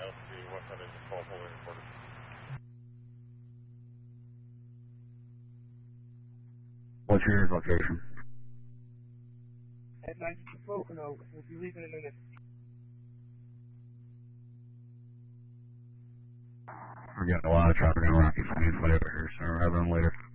the west side engine 12 fully reported. What's your location? At 90 Pocono. We'll be leaving in a minute. We're getting a lot of traffic on Rocky 20 over here, so I'll run later.